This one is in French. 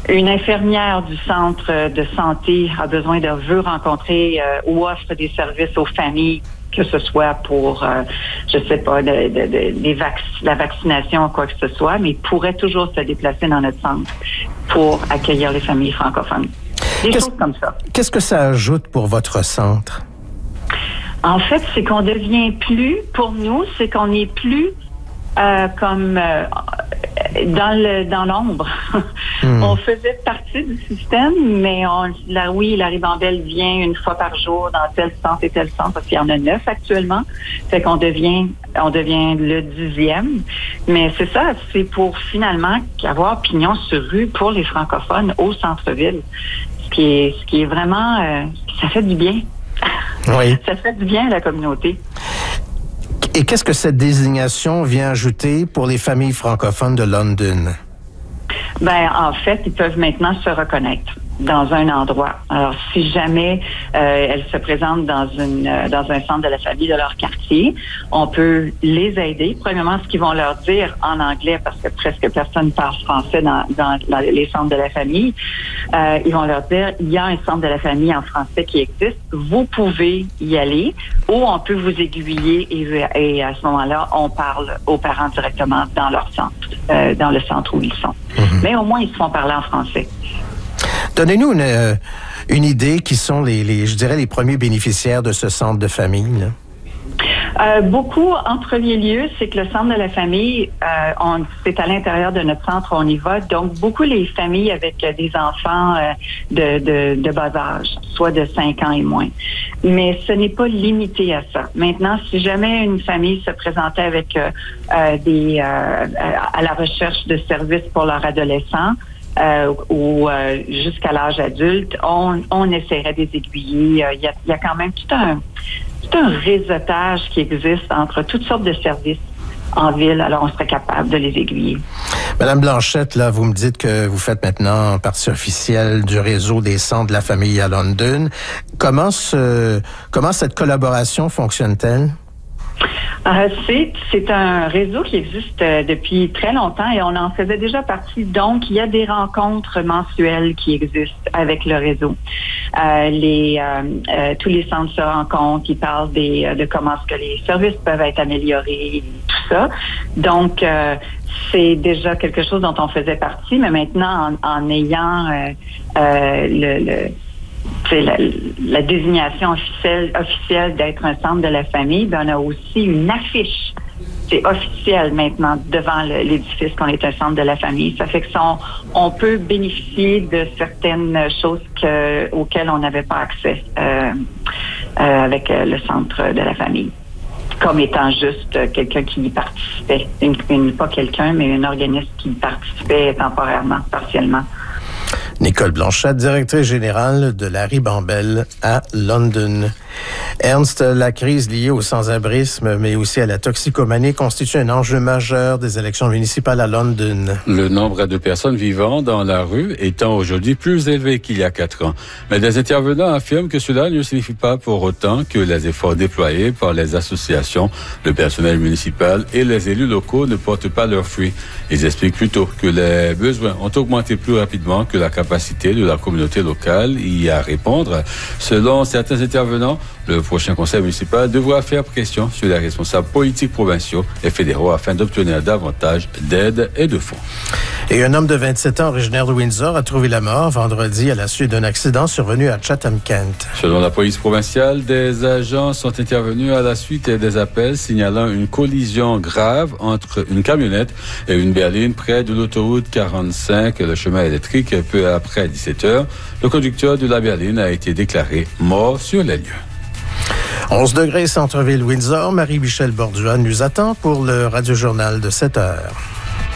une infirmière du centre de santé veut rencontrer ou offre des services aux familles, que ce soit pour, je sais pas, la vaccination ou quoi que ce soit, mais pourrait toujours se déplacer dans notre centre pour accueillir les familles francophones. Des choses comme ça. Qu'est-ce que ça ajoute pour votre centre? En fait, c'est qu'on devient plus, pour nous, c'est qu'on n'est plus dans l'ombre. On faisait partie du système, mais la ribambelle vient une fois par jour dans tel centre et tel centre, parce qu'il y en a 9 actuellement. Fait qu'on devient le 10e. Mais c'est ça, c'est pour finalement avoir pignon sur rue pour les francophones au centre-ville. Ce qui est vraiment, ça fait du bien. Oui. Ça fait du bien à la communauté. Et qu'est-ce que cette désignation vient ajouter pour les familles francophones de London? En fait, ils peuvent maintenant se reconnaître dans un endroit. Alors, si jamais elles se présentent dans un centre de la famille de leur quartier, on peut les aider. Premièrement, ce qu'ils vont leur dire en anglais, parce que presque personne parle français dans les centres de la famille, ils vont leur dire, il y a un centre de la famille en français qui existe, vous pouvez y aller, ou on peut vous aiguiller et à ce moment-là, on parle aux parents directement dans leur centre, dans le centre où ils sont. Mais au moins, ils se font parler en français. Donnez-nous une idée qui sont les premiers bénéficiaires de ce centre de famille, là. Beaucoup, en premier lieu, c'est que le centre de la famille, c'est à l'intérieur de notre centre, on y va. Donc, beaucoup les familles avec des enfants de bas âge, soit de 5 ans et moins. Mais ce n'est pas limité à ça. Maintenant, si jamais une famille se présentait avec à la recherche de services pour leurs adolescents, ou jusqu'à l'âge adulte, on essaierait de les aiguiller. Il y a quand même tout un réseautage qui existe entre toutes sortes de services en ville, alors on serait capable de les aiguiller. Madame Blanchette, là, vous me dites que vous faites maintenant partie officielle du réseau des centres de la famille à London. Comment cette collaboration fonctionne-t-elle? C'est un réseau qui existe depuis très longtemps et on en faisait déjà partie. Donc, il y a des rencontres mensuelles qui existent avec le réseau. Tous les centres se rencontrent, ils parlent de comment est-ce que les services peuvent être améliorés, tout ça. Donc, c'est déjà quelque chose dont on faisait partie, mais maintenant, en ayant la désignation officielle d'être un centre de la famille, on a aussi une affiche. C'est officiel maintenant devant l'édifice qu'on est un centre de la famille. Ça fait que on peut bénéficier de certaines choses auxquelles on n'avait pas accès avec le centre de la famille. Comme étant juste quelqu'un qui y participait. Pas quelqu'un, mais un organisme qui y participait temporairement, partiellement. Nicole Blanchette, directrice générale de la Ribambelle à London. Ernst, la crise liée au sans-abrisme, mais aussi à la toxicomanie, constitue un enjeu majeur des élections municipales à London. Le nombre de personnes vivant dans la rue étant aujourd'hui plus élevé qu'il y a 4 ans. Mais des intervenants affirment que cela ne signifie pas pour autant que les efforts déployés par les associations, le personnel municipal et les élus locaux ne portent pas leurs fruits. Ils expliquent plutôt que les besoins ont augmenté plus rapidement que la capacité de la communauté locale y à répondre. Selon certains intervenants, le prochain conseil municipal devra faire pression sur les responsables politiques provinciaux et fédéraux afin d'obtenir davantage d'aide et de fonds. Et un homme de 27 ans originaire de Windsor a trouvé la mort vendredi à la suite d'un accident survenu à Chatham-Kent. Selon la police provinciale, des agents sont intervenus à la suite des appels signalant une collision grave entre une camionnette et une berline près de l'autoroute 45, le chemin électrique, peu après 17h. Le conducteur de la berline a été déclaré mort sur les lieux. 11 degrés centre-ville Windsor. Marie-Michel Borduas nous attend pour le radio-journal de 7 heures.